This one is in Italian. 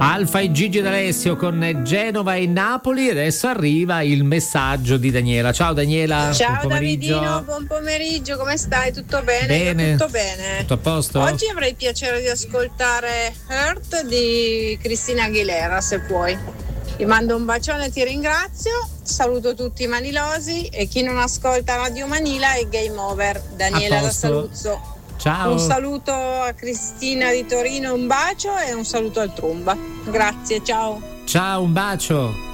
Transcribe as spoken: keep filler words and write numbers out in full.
Alfa e Gigi D'Alessio con Genova e Napoli. Adesso arriva il messaggio di Daniela. Ciao Daniela. Ciao Davidino, buon pomeriggio, come stai? Tutto bene? Bene. Io tutto bene. Tutto a posto? Oggi avrei il piacere di ascoltare Hurt di Cristina Aguilera, se puoi. Ti mando un bacione e ti ringrazio. Saluto tutti i manilosi e chi non ascolta Radio Manila è Game Over. Daniela da Saluzzo. Ciao. Un saluto a Cristina di Torino, un bacio e un saluto al Trumba. Grazie, ciao. Ciao, un bacio.